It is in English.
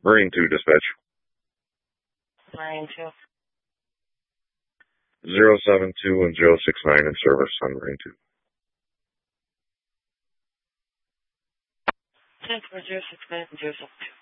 Marine 2 dispatch. Marine 2. 072 and 069 in service on Marine 2. 10 for 069 and 072.